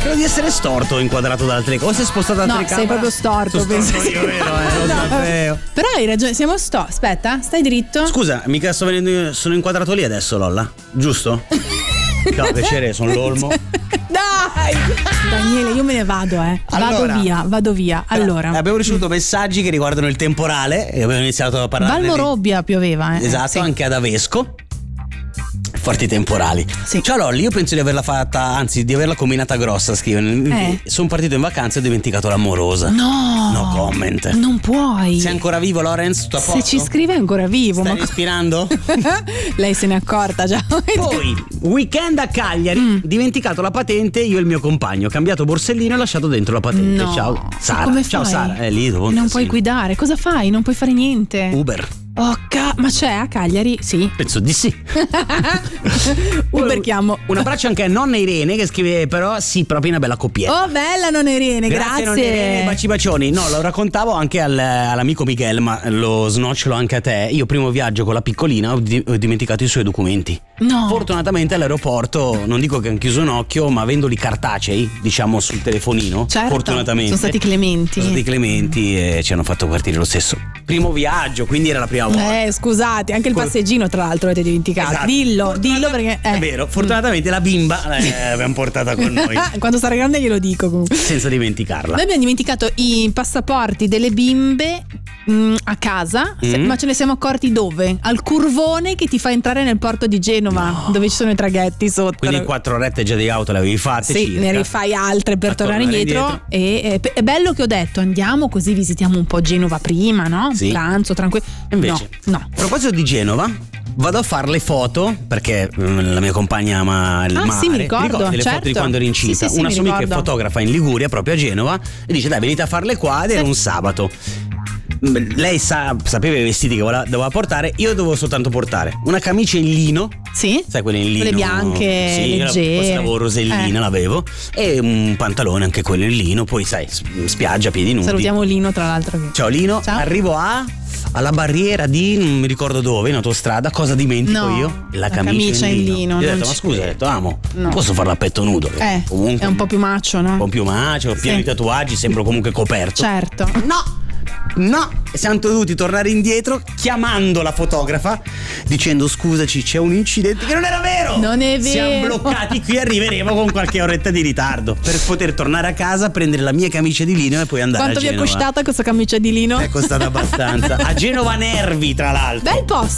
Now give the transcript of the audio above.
Credo di essere storto inquadrato da altre cose. Si è spostato da altre No, sei proprio storto, penso. Io, vero, lo sapevo. Però hai ragione, siamo aspetta, stai dritto. Scusa, mica sto venendo io, sono inquadrato lì adesso, Lolla, giusto? Ciao, piacere, sono l'Olmo. Dai! Daniele, io me ne vado, Allora, vado via. Allora. Abbiamo ricevuto messaggi che riguardano il temporale e abbiamo iniziato a parlare. Valmorobbia pioveva, Esatto, sì. anche ad Avesco. Forti temporali. Sì. Ciao Lolli, io penso di averla fatta, anzi di averla combinata grossa, scrive. Sono partito in vacanza e ho dimenticato l'amorosa. No comment. Non puoi. Sei ancora vivo, Lorenz? Tutto a posto? Se ci scrive è ancora vivo. Stai respirando? Lei se ne è accorta già. Poi, weekend a Cagliari, dimenticato la patente, io e il mio compagno, cambiato borsellino e lasciato dentro la patente. No. Ciao Sara. Come Ciao fai? Sara, lì dopo Non puoi guidare, cosa fai? Non puoi fare niente. Uber. Oh, ma c'è a Cagliari? Sì. Penso di sì. Uber chiamo. Un abbraccio anche a nonna Irene che scrive però sì, proprio una bella coppietta. Oh, bella nonna Irene, grazie. Nonna Irene, baci bacioni. No, lo raccontavo anche all'amico Miguel, ma lo snocciolo anche a te. Io primo viaggio con la piccolina ho dimenticato i suoi documenti. No. Fortunatamente all'aeroporto, non dico che hanno chiuso un occhio, ma avendoli cartacei, diciamo sul telefonino, certo, fortunatamente sono stati clementi e ci hanno fatto partire lo stesso primo viaggio, quindi era la prima volta. Scusate, anche il passeggino tra l'altro avete dimenticato. Esatto. Dillo perché è vero, fortunatamente la bimba l'abbiamo portata con noi. Quando sarà grande glielo dico comunque. Senza dimenticarla. Noi abbiamo dimenticato i passaporti delle bimbe a casa, ma ce ne siamo accorti dove? Al curvone che ti fa entrare nel porto di Genova, dove ci sono i traghetti sotto. Quindi 4 orette già di auto le avevi fatte? Sì, circa. ne rifai altre per tornare indietro. E è bello che ho detto andiamo così visitiamo un po' Genova prima, no? Sì. Pranzo, tranquillo. Invece, no. A proposito di Genova, vado a fare le foto perché la mia compagna ama il mare. Sì, mi ricordo, le foto di quando ero incinta. Sì, una mi sua amica ricordo. è fotografa in Liguria, proprio a Genova, e dice dai venite a farle qua ed era un sabato. Lei sapeva i vestiti che doveva portare, io dovevo soltanto portare una camicia in lino. Sì? Sai quelle in lino? Quelle bianche, sì, leggere. Questa avevo rosellina, l'avevo. E un pantalone anche quello in lino. Poi sai, spiaggia, piedi nudi. Salutiamo Lino tra l'altro. Ciao Lino. Ciao. Arrivo alla barriera di non mi ricordo dove, in autostrada. Cosa dimentico io? La camicia in lino. Io ho detto, ma scusa, ho detto, amo, posso farla a petto nudo? Comunque, è un po' più macio, no? Un po' più macio, pieno di tatuaggi, sembro comunque coperto. Certo. No, siamo dovuti tornare indietro chiamando la fotografa dicendo scusaci c'è un incidente che non era vero. Non è vero. Siamo bloccati qui, arriveremo con qualche oretta di ritardo per poter tornare a casa, prendere la mia camicia di lino e poi andare Quanto a Genova. vi è costata questa camicia di lino? È costata abbastanza. A Genova Nervi tra l'altro. Bel posto.